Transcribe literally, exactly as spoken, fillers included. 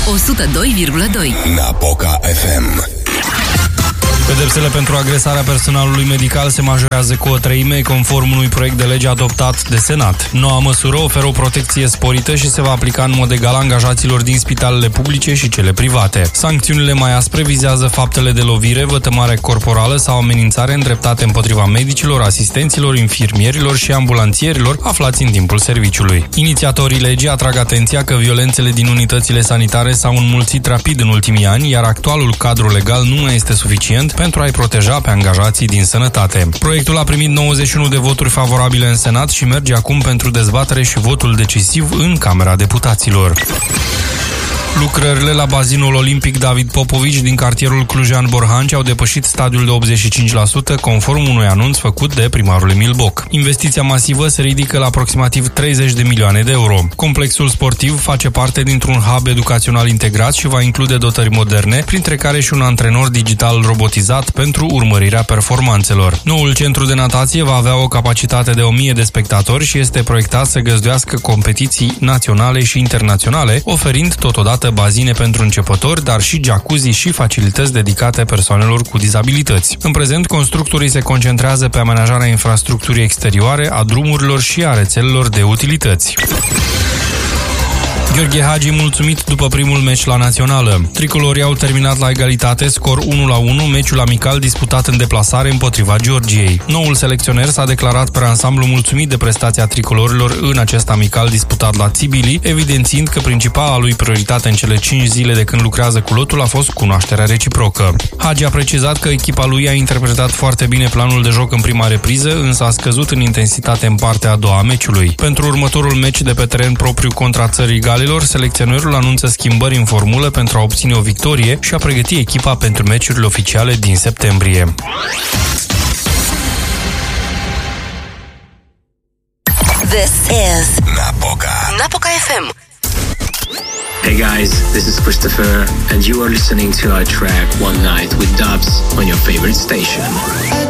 o sută doi virgulă doi. Napoca F M. Pedepsele pentru agresarea personalului medical se majorează cu o treime, conform unui proiect de lege adoptat de Senat. Noua măsură oferă o protecție sporită și se va aplica în mod egal angajaților din spitalele publice și cele private. Sancțiunile mai aspre vizează faptele de lovire, vătămare corporală sau amenințare îndreptate împotriva medicilor, asistenților, infirmierilor și ambulanțierilor aflați în timpul serviciului. Inițiatorii legii atrag atenția că violențele din unitățile sanitare s-au înmulțit rapid în ultimii ani, iar actualul cadru legal nu mai este suficient pentru a-i proteja pe angajații din sănătate. Proiectul a primit nouăzeci și unu de voturi favorabile în Senat și merge acum pentru dezbatere și votul decisiv în Camera Deputaților. Lucrările la bazinul olimpic David Popovici din cartierul Cluj-Borhanci au depășit stadiul de optzeci și cinci la sută, conform unui anunț făcut de primarul Emil Boc. Investiția masivă se ridică la aproximativ treizeci de milioane de euro. Complexul sportiv face parte dintr-un hub educațional integrat și va include dotări moderne, printre care și un antrenor digital robotizat pentru urmărirea performanțelor. Noul centru de natație va avea o capacitate de o mie de spectatori și este proiectat să găzduiască competiții naționale și internaționale, oferind totodată bazine pentru începători, dar și jacuzzi și facilități dedicate persoanelor cu dizabilități. În prezent, constructorii se concentrează pe amenajarea infrastructurii exterioare, a drumurilor și a rețelelor de utilități. Gheorghe Hagi mulțumit după primul meci la Națională. Tricolorii au terminat la egalitate, scor unu la unu, meciul amical disputat în deplasare împotriva Georgiei. Noul selecționer s-a declarat pe ansamblu mulțumit de prestația tricolorilor în acest amical disputat la Tbilisi, evidențiind că principala lui prioritate în cele cinci zile de când lucrează cu lotul a fost cunoașterea reciprocă. Hagi a precizat că echipa lui a interpretat foarte bine planul de joc în prima repriză, însă a scăzut în intensitate în partea a doua a meciului. Pentru următorul meci de pe teren propriu contra țării Galilor, selecționerul anunță schimbări în formulă pentru a obține o victorie și a pregăti echipa pentru meciurile oficiale din septembrie. This is Napoca. Napoca F M. Hey guys, this is Christopher and you are listening to our track One Night with Dubs on your favorite station.